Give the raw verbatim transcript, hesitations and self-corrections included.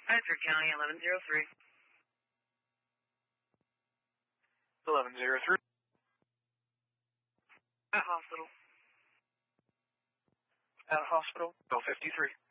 Bedford County, eleven oh three. eleven oh three. At hospital. At hospital, Bill fifty-three.